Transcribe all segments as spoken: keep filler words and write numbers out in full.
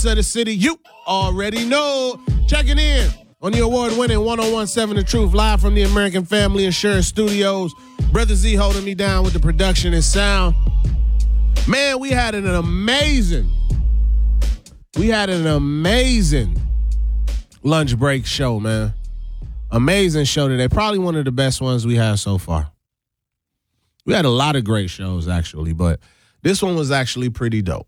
streets of the city. You already know. Checking in on the award-winning one oh one point seven The Truth, live from the American Family Insurance Studios. Brother Z holding me down with the production and sound. Man, we had an amazing, we had an amazing lunch break show, man. Amazing show today. Probably one of the best ones we had so far. We had a lot of great shows, actually, but this one was actually pretty dope.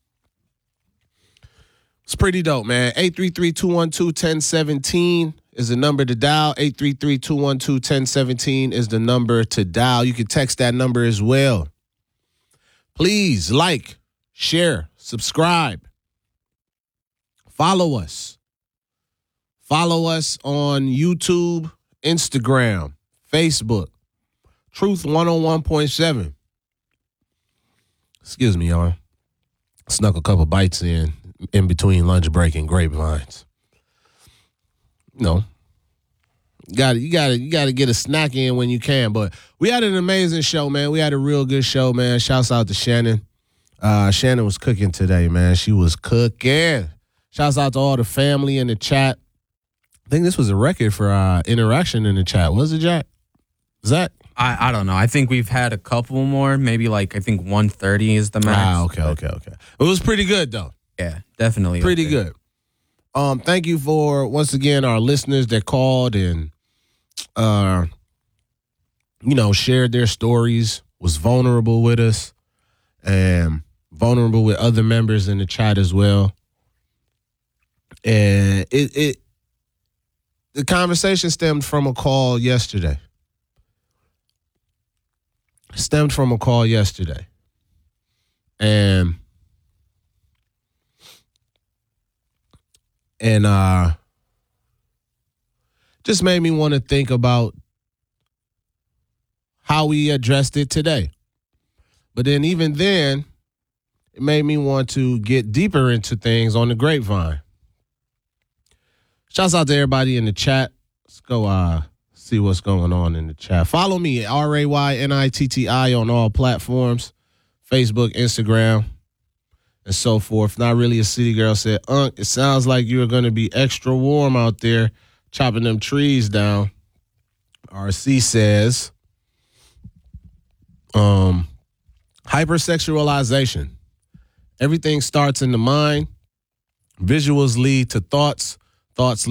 It's pretty dope, man. eight three three, two one two, one oh one seven is the number to dial. eight three three, two one two, one oh one seven is the number to dial. You can text that number as well. Please like, share, subscribe. Follow us. Follow us on YouTube, Instagram, Facebook. Truth one oh one point seven. Excuse me, y'all. Snuck a couple bites in in between lunch break and grapevines. No. Got it. You got to you got to get a snack in when you can. But we had an amazing show, man. We had a real good show, man. Shouts out to Shannon. Uh, Shannon was cooking today, man. She was cooking. Shouts out to all the family in the chat. I think this was a record for uh, interaction in the chat. Was it, Jack? Zach? I, I don't know. I think we've had a couple more. Maybe like, I think one thirty is the max. Ah, okay, okay, okay. It was pretty good, though. Yeah, definitely. Pretty okay. good. Um, thank you for, once again, our listeners that called and, uh, you know, shared their stories, was vulnerable with us, and vulnerable with other members in the chat as well. And it, it the conversation stemmed from a call yesterday. Stemmed from a call yesterday. And and uh just made me want to think about how we addressed it today. But then even then, it made me want to get deeper into things on the grapevine. Shouts out to everybody in the chat. Let's go uh, see what's going on in the chat. Follow me at R A Y N I T T I on all platforms, Facebook, Instagram, and so forth. Not Really a City Girl said, Unc, it sounds like you're going to be extra warm out there chopping them trees down. R C says, um, hypersexualization. Everything starts in the mind. Visuals lead to thoughts. Thoughts